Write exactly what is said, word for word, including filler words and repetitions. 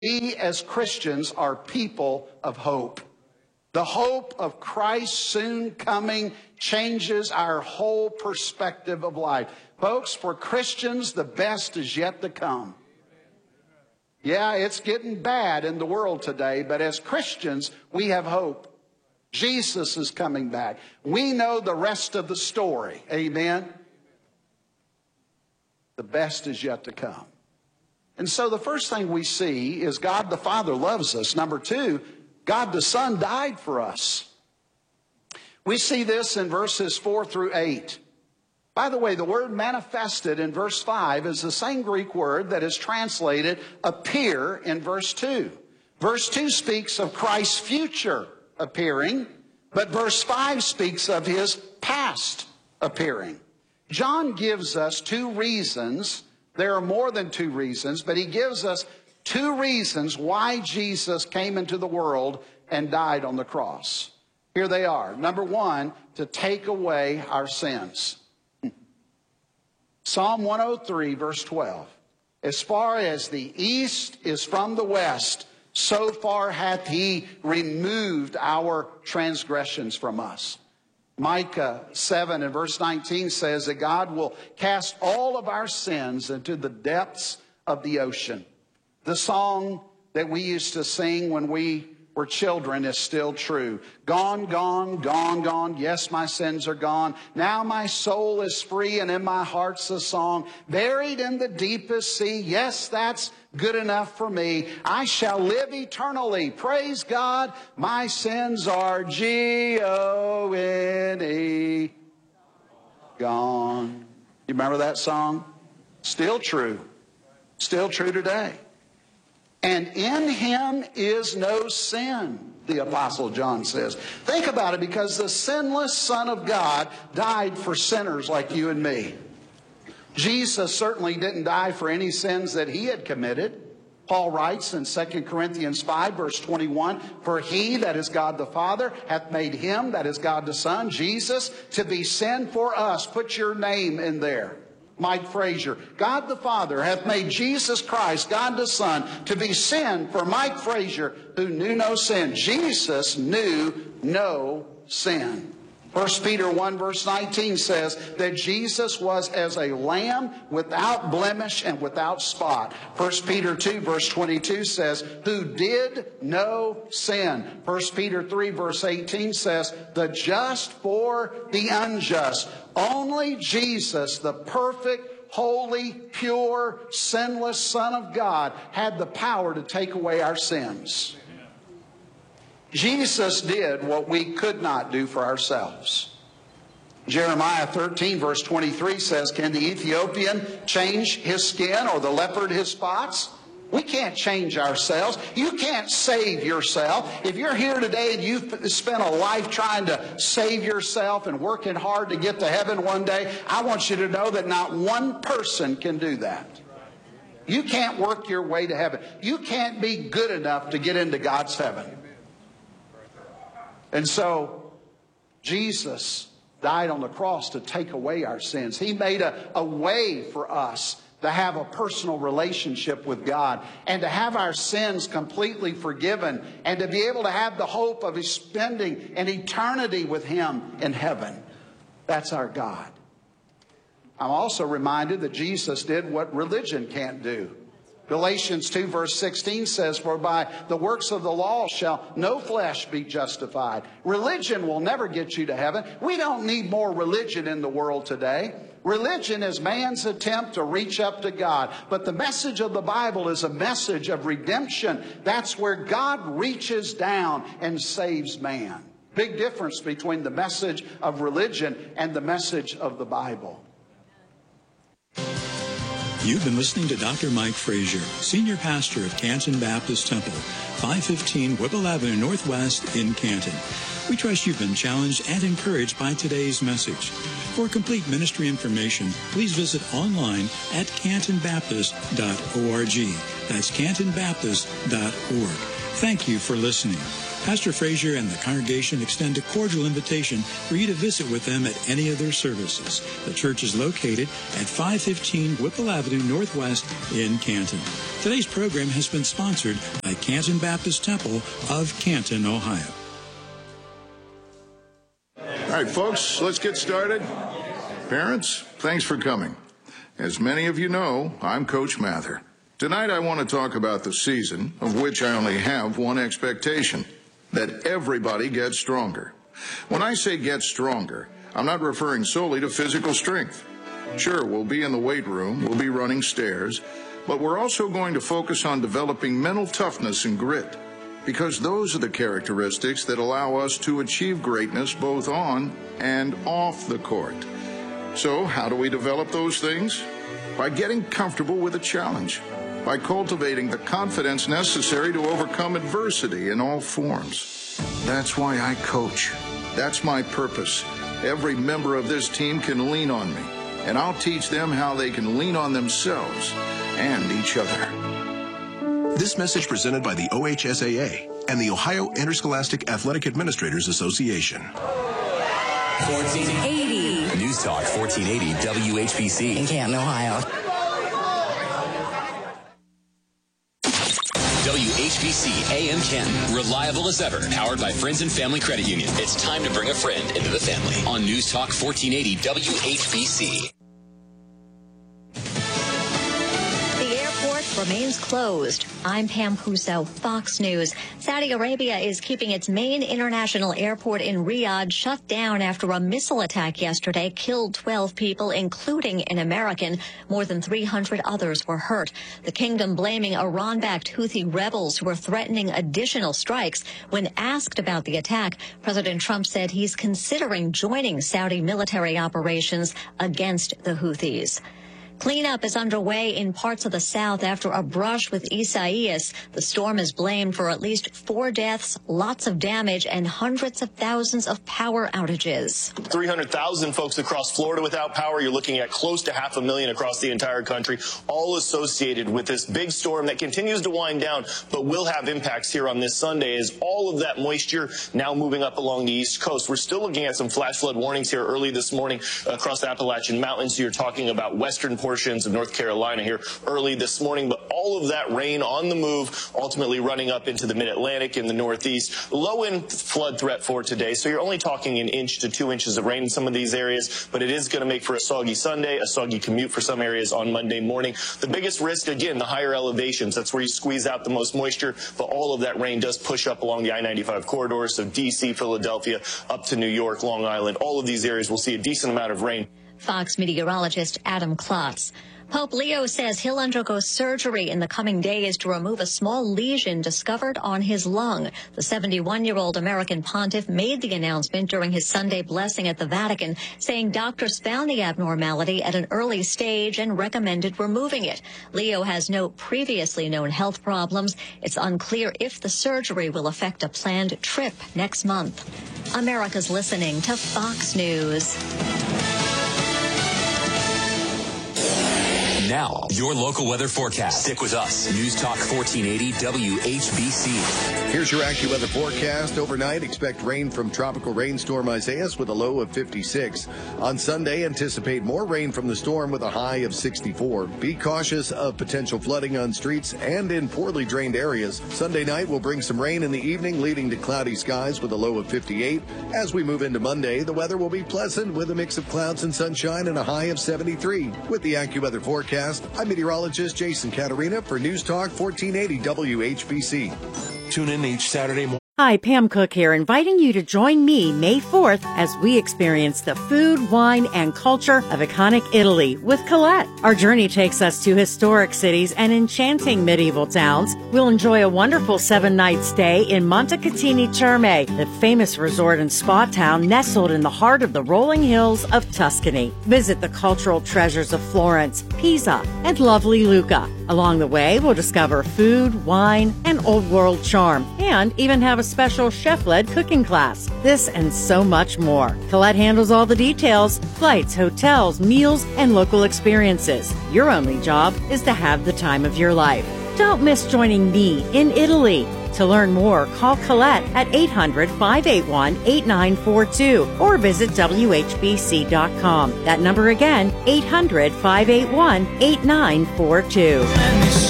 We as Christians are people of hope. The hope of Christ soon coming changes our whole perspective of life. Folks, for Christians, the best is yet to come. Yeah, it's getting bad in the world today, but as Christians, we have hope. Jesus is coming back. We know the rest of the story. Amen? The best is yet to come. And so the first thing we see is God the Father loves us. Number two, God the Son died for us. We see this in verses four through eight. By the way, the word manifested in verse five is the same Greek word that is translated appear in verse two. Verse two speaks of Christ's future appearing, but verse five speaks of his past appearing. John gives us two reasons. There are more than two reasons, but he gives us two reasons why Jesus came into the world and died on the cross. Here they are. Number one, to take away our sins. Psalm one oh three, verse twelve. As far as the east is from the west, so far hath he removed our transgressions from us. Micah seven and verse nineteen says that God will cast all of our sins into the depths of the ocean. The song that we used to sing when we were children is still true. Gone, gone, gone, gone. Yes, my sins are gone. Now my soul is free and in my heart's a song. Buried in the deepest sea. Yes, that's good enough for me. I shall live eternally. Praise God. My sins are G O N E. Gone. You remember that song? Still true. Still true today. And in him is no sin, the Apostle John says. Think about it, because the sinless Son of God died for sinners like you and me. Jesus certainly didn't die for any sins that he had committed. Paul writes in Second Corinthians five, verse twenty-one, for he, that is God the Father, hath made him, that is God the Son, Jesus, to be sin for us. Put your name in there. Mike Frazier. God the Father hath made Jesus Christ, God the Son, to be sin for Mike Frazier, who knew no sin. Jesus knew no sin. First Peter one verse nineteen says that Jesus was as a lamb without blemish and without spot. First Peter two verse twenty-two says, who did no sin. First Peter three verse eighteen says, the just for the unjust. Only Jesus, the perfect, holy, pure, sinless Son of God, had the power to take away our sins. Jesus did what we could not do for ourselves. Jeremiah thirteen verse twenty-three says, can the Ethiopian change his skin or the leopard his spots? We can't change ourselves. You can't save yourself. If you're here today and you've spent a life trying to save yourself and working hard to get to heaven one day, I want you to know that not one person can do that. You can't work your way to heaven. You can't be good enough to get into God's heaven. And so Jesus died on the cross to take away our sins. He made a, a way for us to have a personal relationship with God and to have our sins completely forgiven and to be able to have the hope of spending an eternity with Him in heaven. That's our God. I'm also reminded that Jesus did what religion can't do. Galatians two verse sixteen says, for by the works of the law shall no flesh be justified. Religion will never get you to heaven. We don't need more religion in the world today. Religion is man's attempt to reach up to God. But the message of the Bible is a message of redemption. That's where God reaches down and saves man. Big difference between the message of religion and the message of the Bible. You've been listening to Doctor Mike Frazier, Senior Pastor of Canton Baptist Temple, five fifteen Whipple Avenue Northwest in Canton. We trust you've been challenged and encouraged by today's message. For complete ministry information, please visit online at canton baptist dot org. That's canton baptist dot org. Thank you for listening. Pastor Frazier and the congregation extend a cordial invitation for you to visit with them at any of their services. The church is located at five fifteen Whipple Avenue Northwest in Canton. Today's program has been sponsored by Canton Baptist Temple of Canton, Ohio. All right, folks, let's get started. Parents, thanks for coming. As many of you know, I'm Coach Mather. Tonight I want to talk about the season, of which I only have one expectation, that everybody gets stronger. When I say get stronger, I'm not referring solely to physical strength. Sure, we'll be in the weight room, we'll be running stairs, but we're also going to focus on developing mental toughness and grit, because those are the characteristics that allow us to achieve greatness both on and off the court. So how do we develop those things? By getting comfortable with a challenge, by cultivating the confidence necessary to overcome adversity in all forms. That's why I coach. That's my purpose. Every member of this team can lean on me, and I'll teach them how they can lean on themselves and each other. This message presented by the O H S A A and the Ohio Interscholastic Athletic Administrators Association. fourteen eighty. News Talk fourteen eighty W H B C. In Canton, Ohio. W H B C A M Canton. Reliable as ever. Powered by Friends and Family Credit Union. It's time to bring a friend into the family. On News Talk fourteen eighty W H B C. Remains closed. I'm Pam Puso, Fox News. Saudi Arabia is keeping its main international airport in Riyadh shut down after a missile attack yesterday killed twelve people, including an American. More than three hundred others were hurt. The kingdom blaming Iran-backed Houthi rebels who are threatening additional strikes. When asked about the attack, President Trump said he's considering joining Saudi military operations against the Houthis. Cleanup is underway in parts of the South after a brush with Isaias. The storm is blamed for at least four deaths, lots of damage, and hundreds of thousands of power outages. three hundred thousand folks across Florida without power. You're looking at close to half a million across the entire country, all associated with this big storm that continues to wind down, but will have impacts here on this Sunday as all of that moisture now moving up along the East Coast. We're still looking at some flash flood warnings here early this morning across the Appalachian Mountains. So you're talking about western portions of North Carolina here early this morning, but all of that rain on the move, ultimately running up into the mid-Atlantic and the Northeast. Low in flood threat for today, so you're only talking an inch to two inches of rain in some of these areas, but it is going to make for a soggy Sunday, a soggy commute for some areas on Monday morning. The biggest risk, again, the higher elevations. That's where you squeeze out the most moisture, but all of that rain does push up along the I ninety-five corridor, so D C, Philadelphia, up to New York, Long Island. All of these areas will see a decent amount of rain. Fox meteorologist Adam Klotz. Pope Leo says he'll undergo surgery in the coming days to remove a small lesion discovered on his lung. The seventy-one-year-old American pontiff made the announcement during his Sunday blessing at the Vatican, saying doctors found the abnormality at an early stage and recommended removing it. Leo has no previously known health problems. It's unclear if the surgery will affect a planned trip next month. America's listening to Fox News. Now, your local weather forecast. Stick with us. News Talk fourteen eighty W H B C. Here's your AccuWeather forecast. Overnight, expect rain from tropical rainstorm Isaias with a low of fifty-six. On Sunday, anticipate more rain from the storm with a high of sixty-four. Be cautious of potential flooding on streets and in poorly drained areas. Sunday night will bring some rain in the evening, leading to cloudy skies with a low of fifty-eight. As we move into Monday, the weather will be pleasant with a mix of clouds and sunshine and a high of seventy-three. With the AccuWeather forecast, I'm meteorologist Jason Caterina for News Talk fourteen eighty W H B C. Tune in each Saturday morning. Hi, Pam Cook here, inviting you to join me May fourth as we experience the food, wine, and culture of iconic Italy with Colette. Our journey takes us to historic cities and enchanting medieval towns. We'll enjoy a wonderful seven-night stay in Montecatini Terme, the famous resort and spa town nestled in the heart of the rolling hills of Tuscany. Visit the cultural treasures of Florence, Pisa, and lovely Lucca. Along the way, we'll discover food, wine, and old-world charm, and even have a special chef-led cooking class. This and so much more. Colette handles all the details: flights, hotels, meals, and local experiences. Your only job is to have the time of your life. Don't miss joining me in Italy. To learn more, call Colette at eight hundred, five eight one, eight nine four two or visit W H B C dot com. That number again, eight hundred, five eight one, eight nine four two.